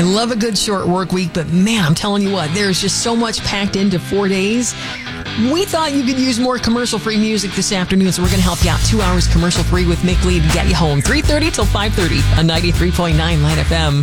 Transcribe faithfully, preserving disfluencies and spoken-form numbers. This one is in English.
love a good short work week, but man, I'm telling you what, there's just so much packed into four days. We thought you could use more commercial-free music this afternoon, so we're going to help you out. Two hours commercial-free with Mick Lee to get you home. three thirty till five thirty on ninety-three point nine Light F M.